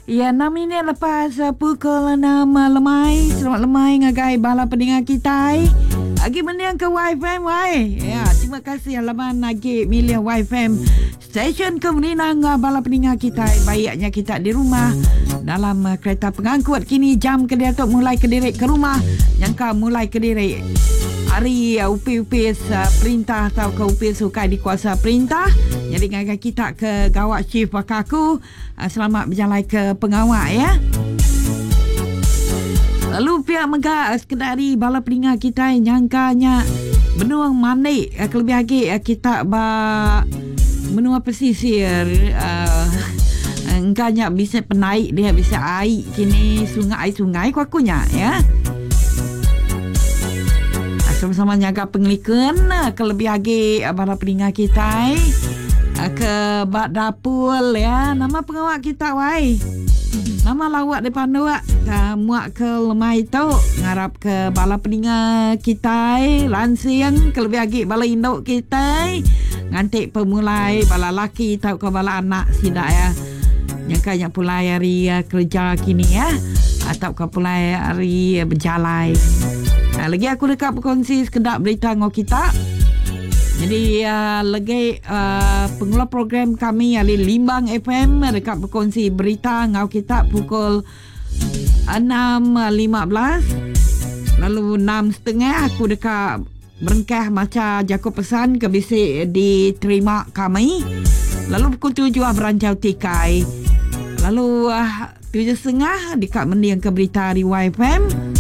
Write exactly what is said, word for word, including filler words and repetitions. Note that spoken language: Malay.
Ya, enam minit lepas uh, pukul enam uh, lemai. Selamat lemai ngagai bala pendengar kita. Agi mendiang ke Y F M, wai. Ya, terima kasih halaman agi milih Y F M. Stesen kemudian uh, bala pendengar kita. Baiknya kita di rumah dalam uh, kereta pengangkut. Kini jam kediri untuk mulai kedirik ke rumah. Yang mulai kedirik. Hari uh, upis-upis uh, perintah atau ke upis sukai dikuasa perintah. Jadi ngagai kita ke gawat chief pakaku. Uh, selamat berjalan ke pengawal ya. Lalu pihak megah sekedari bala pendengar kita yang nyangkanya benua manik uh, kelebih lagi uh, kita ba benua pesisir uh, engkanya bisa penaik dia bisa air kini sungai-sungai kuakunya ya. Sama-sama jaga pengelikan kelebih lagi bala pendengar kita ke bak dapur ya. Nama pengawak kita wai. Nama lawak depan dua muak ke lemai tu ngarap ke bala pendengar kita lansing kelebih lagi bala induk kita ngantik pemulai bala laki tau ke bala anak sidak ya. Yang kaya pulai hari kerja kini ya atau ke pulai hari berjalan. Nah, lagi aku dekat berkongsi sekedap berita dengan kita. Jadi uh, lagi uh, pengelola program kami Ali Limbang F M dekat berkongsi berita dengan kita pukul enam lima belas. Lalu enam tiga puluh aku dekat berengkah macam jaku pesan ke bisik diterima kami. Lalu pukul tujuh berancau tikai. Lalu uh, tujuh tiga puluh dekat mendiang ke berita di Y F M.